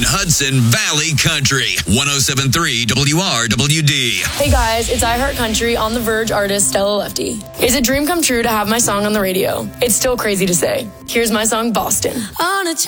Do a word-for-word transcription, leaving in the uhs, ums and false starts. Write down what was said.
Hudson Valley Country. one oh seven point three W R W D. Hey guys, it's iHeart Country on the Verge artist Stella Lefty. It's a dream come true to have my song on the radio. It's still crazy to say. Here's my song, Boston. On a